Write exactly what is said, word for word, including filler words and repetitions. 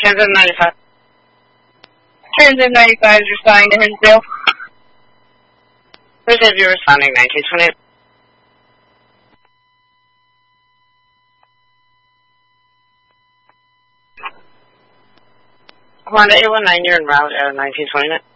Transit ninety-five. Transit ninety-five is responding to Hinsdale. Where's if you're responding nineteen twenty-eight? Honda eight one nine, you're en route at nineteen twenty-nine.